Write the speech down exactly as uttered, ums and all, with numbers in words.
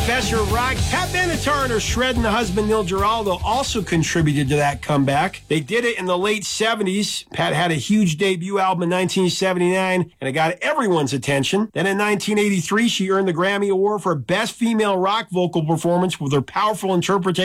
Professor Rock. Pat Benatar and her shredding husband Neil Giraldo also contributed to that comeback. They did it in the late seventies. Pat had a huge debut album in nineteen seventy-nine, and it got everyone's attention. Then in nineteen eighty-three, she earned the Grammy Award for Best Female Rock Vocal Performance with her powerful interpretation